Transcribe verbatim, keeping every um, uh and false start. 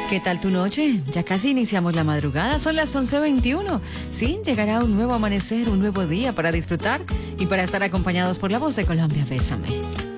¿Qué tal tu noche? Ya casi iniciamos la madrugada, son las once veintiuno. Sí, llegará un nuevo amanecer, un nuevo día para disfrutar y para estar acompañados por la voz de Colombia. Bésame.